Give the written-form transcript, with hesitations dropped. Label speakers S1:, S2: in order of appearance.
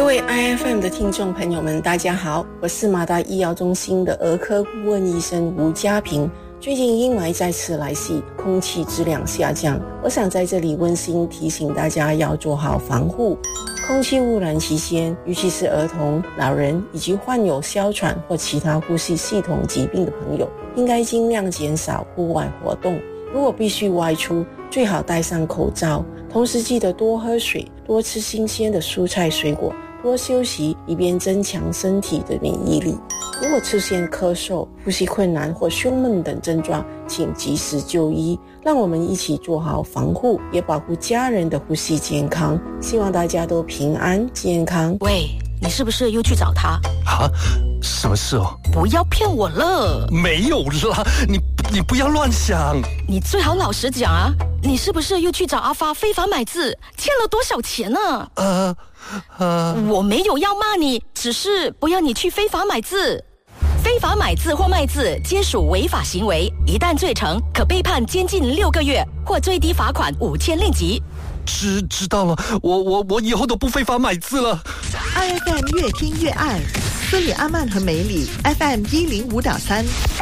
S1: 各位 IFM 的听众朋友们，大家好，我是马大医药中心的儿科顾问医生吴家平。最近阴霾再次来袭，空气质量下降，我想在这里温馨提醒大家要做好防护。空气污染期间，尤其是儿童、老人以及患有哮喘或其他呼吸系统疾病的朋友，应该尽量减少户外活动。如果必须外出，最好戴上口罩，同时记得多喝水，多吃新鲜的蔬菜水果，多休息，以便增强身体的免疫力。如果出现咳嗽、呼吸困难或胸闷等症状，请及时就医。让我们一起做好防护，也保护家人的呼吸健康。希望大家都平安健康。
S2: 喂，你是不是又去找他？
S3: 啊？什么事哦？
S2: 不要骗我了。
S3: 没有啦，你不要乱想。
S2: 你最好老实讲啊，你是不是又去找阿发非法买字，欠了多少钱呢？我没有要骂你，只是不要你去非法买字。非法买字或卖字皆属违法行为，一旦罪成，可被判监禁6个月或最低罚款5000令吉。
S3: 知道了，我以后都不非法买字了。
S4: IFM 越听越爱，斯里阿曼和梅里 FM 105.3。